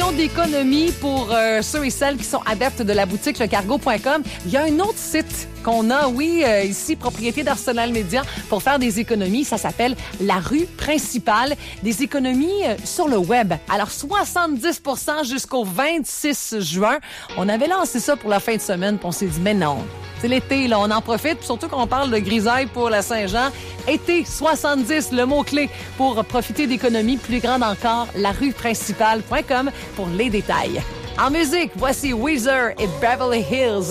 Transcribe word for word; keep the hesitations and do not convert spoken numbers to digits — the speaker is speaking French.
question d'économie pour euh, ceux et celles qui sont adeptes de la boutique lecargo point com. Il y a un autre site qu'on a, oui, euh, ici, propriété d'Arsenal Média, pour faire des économies. Ça s'appelle La Rue Principale. Des économies euh, sur le web. Alors, soixante-dix pour cent jusqu'au vingt-six juin. On avait lancé ça pour la fin de semaine, puis on s'est dit, mais non. C'est l'été, là, on en profite, puis surtout qu'on parle de grisaille pour la Saint-Jean. Été soixante-dix, le mot-clé pour profiter d'économies plus grandes encore, la rue principale point com pour les détails. En musique, voici Weezer et Beverly Hills.